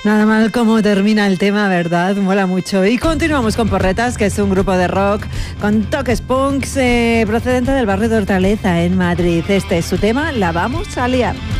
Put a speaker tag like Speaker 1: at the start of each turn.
Speaker 1: Nada mal como termina el tema, ¿verdad? Mola mucho. Y continuamos con Porretas, que es un grupo de rock con toques punks procedente del barrio de Hortaleza, en Madrid. Este es su tema, La vamos a liar.